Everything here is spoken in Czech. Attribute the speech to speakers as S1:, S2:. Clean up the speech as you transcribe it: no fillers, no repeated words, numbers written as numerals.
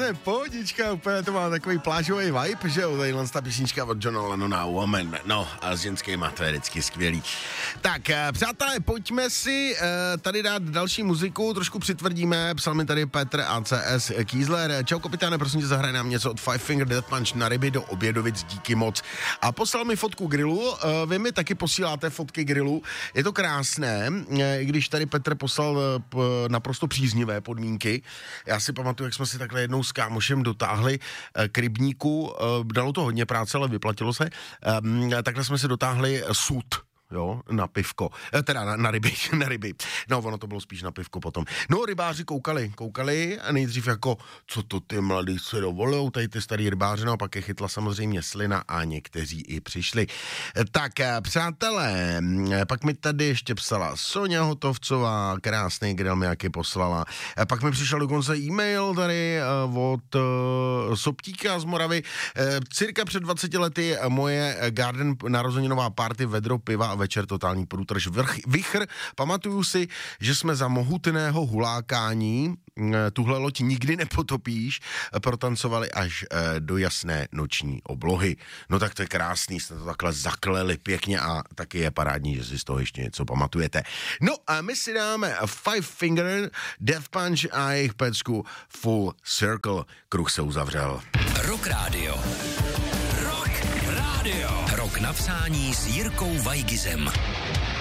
S1: úplně pohodička, úplně to má takový plážový vibe, že jo, tadyhle ta písnička od Johna Lennona Woman, no a s ženskýma to je vždycky skvělý. Tak, přátelé, pojďme si tady dát další muziku, trošku přitvrdíme, psal mi tady Petr ACS Kiesler. Čau kapitáne, prosím tě, zahraj nám něco od Five Finger Death Punch na ryby do Obědovic, díky moc. A poslal mi fotku grilu, vy mi taky posíláte fotky grilu, je to krásné, i když tady Petr poslal naprosto příznivé podmínky. Já si pamatuju, jak jsme si takhle jednou s kámošem dotáhli k rybníku, dalo to hodně práce, ale vyplatilo se, takhle jsme si dotáhli sud, jo, na pivko, teda na ryby, no ono to bylo spíš na pivko potom. No rybáři koukali a nejdřív jako, co to ty mladí se dovolujou, tady ty starý rybáři, no a pak je chytla samozřejmě slina a někteří i přišli. Tak přátelé, pak mi tady ještě psala Soňa Hotovcová, krásný grill mi jaký poslala, pak mi přišel dokonce e-mail tady od Soptíka z Moravy, cirka před 20 lety moje garden narozeninová party, vedro piva a večer totální průtrž vichr. Pamatuju si, že jsme za mohutného hulákání, tuhle loď nikdy nepotopíš, protancovali až do jasné noční oblohy. No tak to je krásný, jste to takhle zakleli pěkně a taky je parádní, že si z toho ještě něco pamatujete. No a my si dáme Five Finger Death Punch a jejich pecku Full Circle. Kruh se uzavřel.
S2: Rock Radio. Rock Radio. Rok na přání s Jirkou Vajgizem.